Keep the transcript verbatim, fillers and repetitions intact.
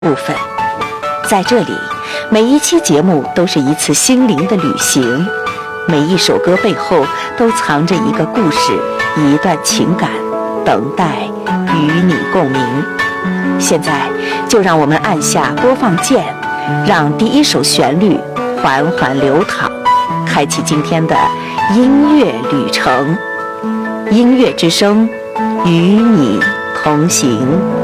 部分。在这里，每一期节目都是一次心灵的旅行，每一首歌背后都藏着一个故事，一段情感，等待与你共鸣。现在就让我们按下播放键，让第一首旋律缓缓流淌，开启今天的音乐旅程。音乐之声，与你同行。